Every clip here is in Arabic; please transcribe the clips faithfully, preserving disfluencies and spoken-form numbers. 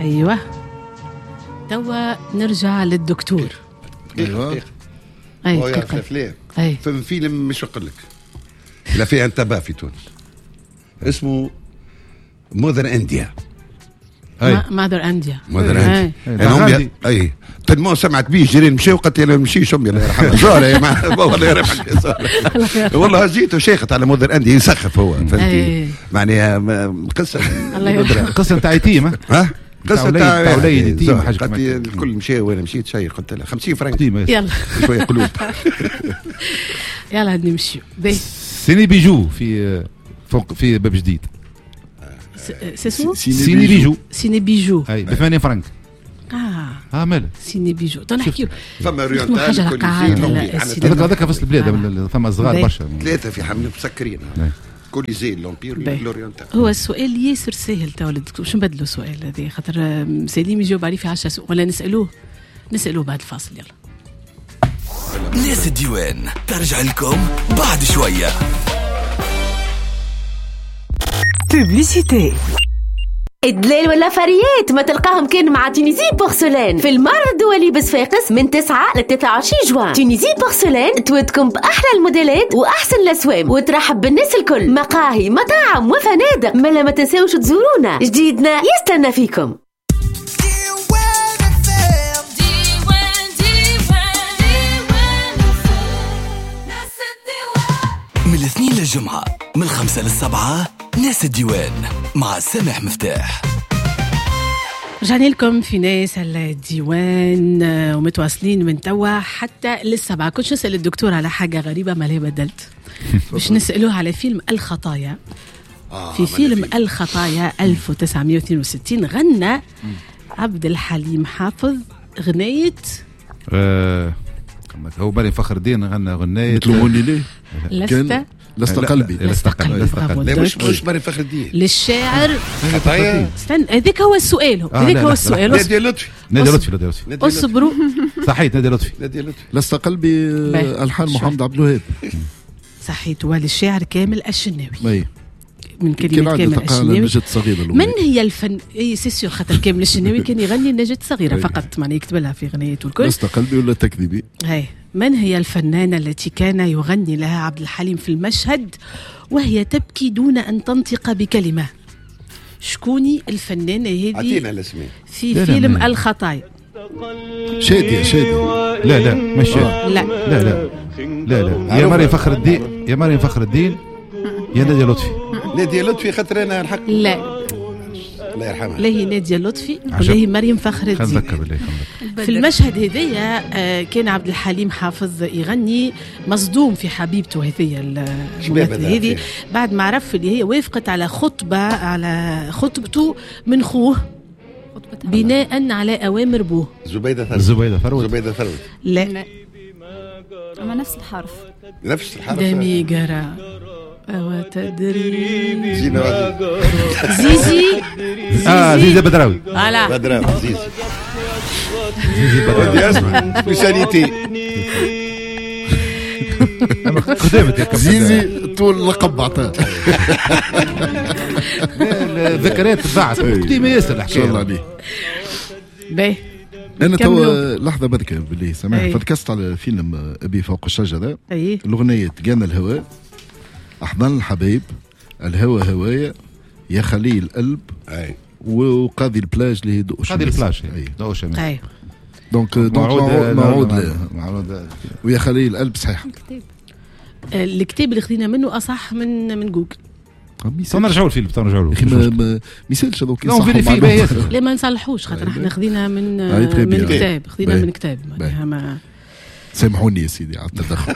أيوة. توا نرجع للدكتور. ايوه أي هو يعرف الافلام. أي فيلم فيلم مش نقول لك لا فيه انتباه في تونس اسمه مودر انديا. مادر انديا مودر انديا انا اي تنمو سمعت بيه جيرين مشي وقت انا نمشيش امي الله يرحمها زهره والله يرحمك والله جيت وشيخت على مودر انديا يسخف هو فهمتي معناها قصه قصه تاع يتيم ها قصه تاع وليد يتيم حاجه الكل مشى وانا مشيت شيء قلت له خمسين فرنك يلا شويه قلوب يلا نمشي. سيني بيجو في فوق في باب جديد. سيسمو سيني بيجو. سيني بيجو اي ب ثمانية فرنك. اه اه مال سيني بيجو تنحكيو فما ريونتال كل هذاك هذاك في البلاد فما صغار برشا ثلاثه في حمل مسكرين كل زي لومبير لوريونتال. هو السؤال ياسر سهل تو الدكتور باش نبدلوا السؤال هذا خاطر سليم يجاوب عليه في عشرة سؤال ولا نسالوه نسالوه بعد الفاصل. يلا ناس الديوان ترجع لكم بعد شويه. بوبليسيتي. الدلال ولا فريات ما تلقاهم كان مع تونيزي بورسلان في المعرض الدولي بصفاقس من تسعة ل ثلاثة وعشرين جوان. تونيزي بورسلان تودكم بأحلى الموديلات وأحسن الأسوام وترحب بالناس الكل. مقاهي مطاعم وفنادق ملا ما تنساوش تزورونا. جديدنا يستنى فيكم. من الاثنين للجمعة من الخمسة للسبعة ناس الديوان مع سامح مفتاح. رجعنا لكم في ناس الديوان ومتواصلين من توا حتى للسبعة. كنت نسأل الدكتور على حاجة غريبة ما ليه بدلت باش نسألوه على فيلم الخطايا. آه في فيلم الخطايا ألف وتسعمائة واثنين وستين غنى عبد الحليم حافظ غنية آه هو بالي فخر الدين غنى غنية تلوموني ليه لست لست قلبي لست قلبي لا مش مش بري فخر الدين للشاعر خطايا. استنى هذاك هو السؤال هذاك هو السؤال. نادية لطفي نادية لطفي نادية لطفي اصبروا صحيت نادية لطفي نادية لطفي لست قلبي الحان محمد عبد الوهاب صحيت. وللشاعر كامل الشناوي من كلمة كامل الشناوي. نجد صغيرة من هي الفن اي سيسيو خاطر كامل الشناوي كان يغني نجد صغيرة فقط معناه يكتب لها في غنيته الكل. لست قلبي ولا تكذبي. هاي من هي الفنانة التي كان يغني لها عبد الحليم في المشهد وهي تبكي دون أن تنطق بكلمة؟ شكوني الفنانة هذه؟ عطينا الاسماء في لا فيلم لا الخطايا. شادية شادية لا لا مش لا لا لا لا لا لا يا مريم فخر الدين يا مريم فخر الدين يا نادية لطفي. نادية لطفي خاطر انا الحق لا الله يرحمها لا هي نادية لطفي ولا هي مريم فخر الدين. خنذكر بالله في المشهد هذايا كان عبد الحليم حافظ يغني مصدوم في حبيبته هذيا الممثلة هذه بعد ما عرف اللي هي وافقت على خطبة على خطبته من خوه بناء على أوامر بوه. زبيدة ثروت. زبيدة ثروت. زبيدة ثروت. لا لا أما نفس الحرف نفس الحرف دميقرا أو تدري زينة زيزي اه زيزي بدراوي على بدراوي زيزي زيزي بدراوي اسمع سبيشاليتي خدمت يا زيزي طول لقب عطاه الذكريات تبعت قديمة ياسر الحكاية. الله عليه. باهي أنا تو لحظة بركة بالله سامح فدكست على فيلم أبي فوق الشجرة. أيه الأغنية جانا الهواء أحضان الحبايب الهوى هوايا يا خليل القلب أي وقاضي البلاج اللي هي دوش قاضي البلاج أي دوش أي دونك دونك معود له ويا خليل القلب صحيح. الكتاب اللي خدينا منه أصح من من جوجل. تنرجعوا الفيلم تنرجعوا له. اخي ما ما يسالش هذوك يصحوا لا ما نصلحوش خاطر احنا خدينا من من كتاب خدينا من كتاب معناها ما سامحوني يا سيدي على التدخل.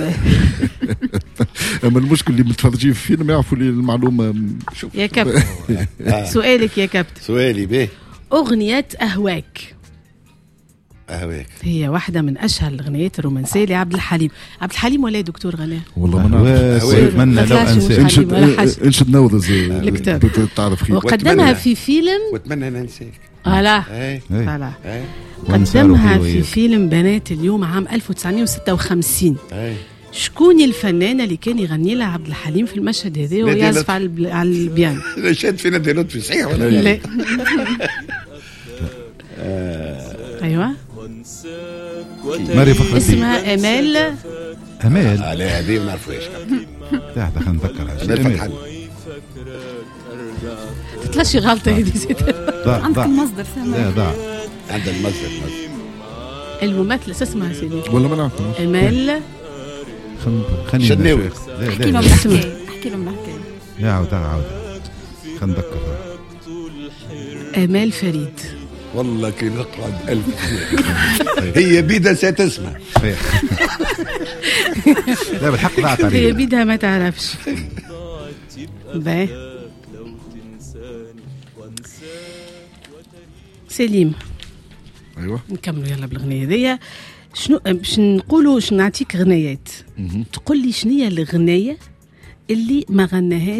اما المشكل اللي متفرجين في الفيلم يعرفوا لي المعلومه. يا كابتن سؤالك يا كابتن. سؤالي به اغنيه اهواك. أهواك هي واحدة من أشهر الأغنيات الرومانسية لعبد الحليم. عبد الحليم ولا دكتور غناه؟ والله ما نعرف. أتمنى لو أنسى. انشد انشد نوضز الكتاب تعرف خير. وقدمها في فيلم وأتمنى ننساك. آه لا قدمها في فيلم بنات اليوم عام ألف وتسعمائة وستة وخمسين. شكون الفنانة اللي كان يغني لها عبد الحليم في المشهد هذا ويعزف على على البيانو؟ شاد في نادية لطفي صحيح ولا لا؟ آه ايوه ماري فخر الدين اسمها امال. امال آه لا هذه ما نعرفهاش. لا خلينا نذكرها. امال فتحي تطلعش غلطه هذه. عندك المصدر سامع. لا ضاع عندنا المصدر مصدر. الممثلة اسمها سيدي ولا ما نعرفش. امال خلينا شناوي. احكي لهم الحكايه احكي لهم الحكايه. يا عاود عاود خلينا نذكر. امال فريد. والله كي نقعد ألف هي بيدها ستسمع. لا بالحق ضاعت عليك. هي بيدها ما تعرفش. باهي سليم. ايوه نكملوا يلا بالاغنيه هذيا. شنو باش نقولوا؟ باش نعطيك غنيات تقول لي شنو هي الغنيه اللي ما غناهاش